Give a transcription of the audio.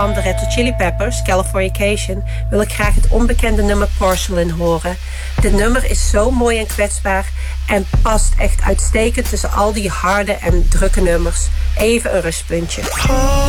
Van de Red Hot Chili Peppers, Californication, wil ik graag het onbekende nummer Porcelain horen. Dit nummer is zo mooi en kwetsbaar en past echt uitstekend tussen al die harde en drukke nummers. Even een rustpuntje.